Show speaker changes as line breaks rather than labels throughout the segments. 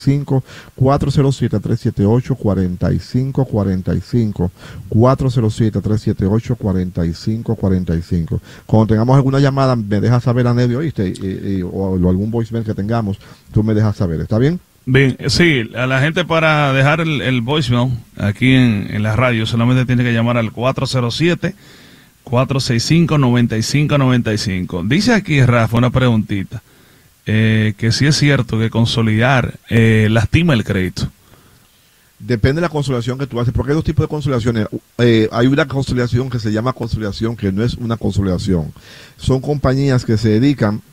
407-378-4545, 407-378-4545. Cuando tengamos alguna llamada, me dejas saber, a Nevi, ¿oíste? O algún voicemail que tengamos, tú me dejas saber, ¿está bien?
Bien, sí, a la gente para dejar el voicemail aquí en la radio solamente tiene que llamar al 407-465-9595. Dice aquí, Rafa, una preguntita, que si es cierto que consolidar lastima el crédito.
Depende de la consolidación que tú haces, porque hay dos tipos de consolidaciones. Hay una consolidación que se llama consolidación, que no es una consolidación. Son compañías que se dedican.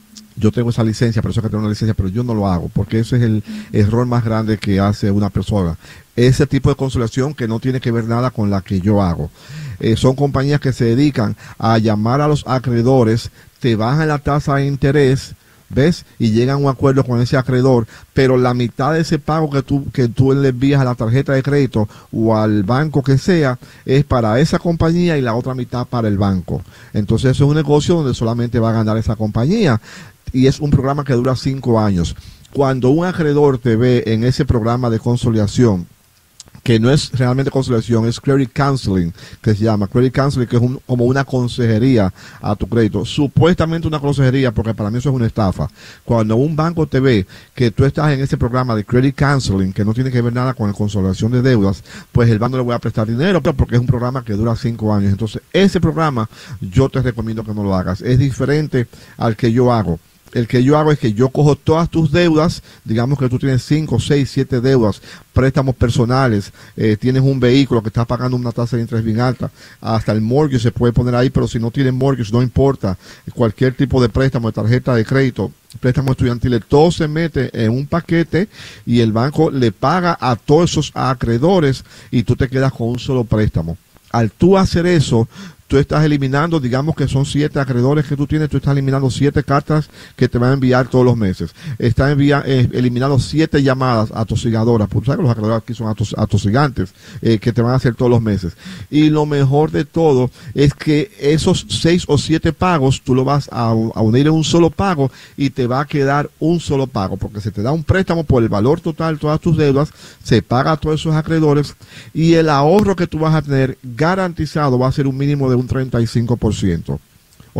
Yo tengo esa licencia, pero eso que tengo una licencia, pero yo no lo hago, porque ese es el error más grande que hace una persona. Ese tipo de consolidación que no tiene que ver nada con la que yo hago. Son compañías que se dedican a llamar a los acreedores, te bajan la tasa de interés, ¿ves? Y llegan a un acuerdo con ese acreedor, pero la mitad de ese pago que tú le envías a la tarjeta de crédito o al banco que sea, es para esa compañía y la otra mitad para el banco. Entonces eso es un negocio donde solamente va a ganar esa compañía. Y es un programa que dura 5 años. Cuando un acreedor te ve en ese programa de consolidación, que no es realmente consolidación, es credit counseling, que se llama credit counseling, que es como una consejería a tu crédito. Supuestamente una consejería, porque para mí eso es una estafa. Cuando un banco te ve que tú estás en ese programa de credit counseling, que no tiene que ver nada con la consolidación de deudas, pues el banco le voy a prestar dinero, porque es un programa que dura 5 años. Entonces, ese programa yo te recomiendo que no lo hagas. Es diferente al que yo hago. El que yo hago es que yo cojo todas tus deudas, digamos que tú tienes 5, 6, 7 deudas, préstamos personales, tienes un vehículo que estás pagando una tasa de interés bien alta, hasta el mortgage se puede poner ahí, pero si no tienes mortgage no importa, cualquier tipo de préstamo, de tarjeta de crédito, préstamo estudiantil, todo se mete en un paquete y el banco le paga a todos esos acreedores y tú te quedas con un solo préstamo. Al tú hacer eso, tú estás eliminando, digamos que son 7 acreedores que tú tienes, tú estás eliminando 7 cartas que te van a enviar todos los meses. Estás eliminando 7 llamadas atosigadoras, porque sabes que los acreedores aquí son atosigantes, que te van a hacer todos los meses. Y lo mejor de todo es que esos 6 o 7 pagos, tú lo vas a unir en un solo pago y te va a quedar un solo pago, porque se te da un préstamo por el valor total de todas tus deudas, se paga a todos esos acreedores y el ahorro que tú vas a tener garantizado va a ser un mínimo de un 35%.